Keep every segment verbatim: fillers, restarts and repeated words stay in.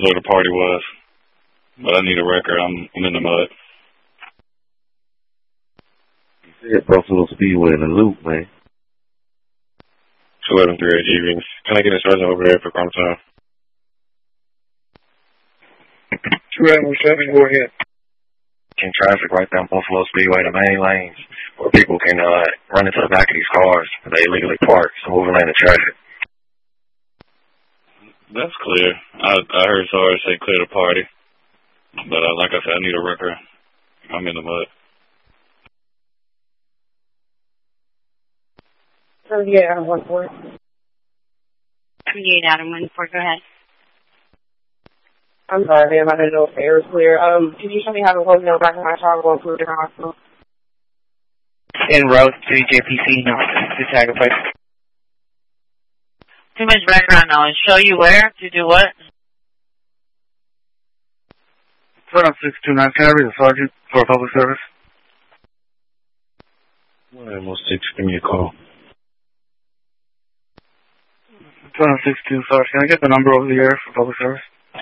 where the party was. But I need a record. I'm, I'm in the mud. You said Buffalo Speedway in the loop, man. two eleven three A G V. Can I get a sergeant over there for crime time? two eleven seven, go ahead. In traffic right down Buffalo Speedway, the main lanes, where people can uh, run into the back of these cars and they illegally park, so moving lane of traffic. That's clear. I I heard Sarge say clear the party. But uh, like I said, I need a record. I'm in the mud. thirty-eight out of one four. thirty-eight out of one four, go ahead. I'm sorry, ma'am. I didn't know if the air was clear. Um, can you show me how to close the back of my car going to a different hospital? En route to J P C, no, to Tiger Place. Too much background knowledge. Show you where to do what? Put on six two nine, can I read a sergeant for a public service? one oh six, give me a call. Put on six two, Sarge, can I get the number over the air for public service?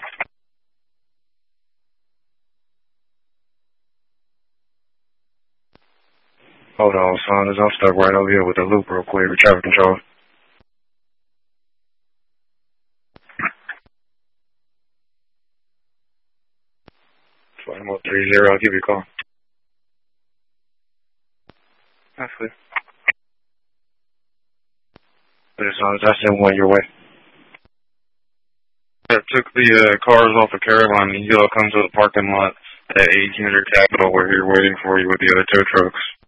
Hold on, son. I'm stuck right over here with the loop real quick with traffic control. five one three zero, I'll give you a call. That's good. Yes, son. I sent one your way. I took the uh, cars off of Caroline and y'all come to the parking lot at eighteen hundred Capitol. We're here waiting for you with the other tow trucks.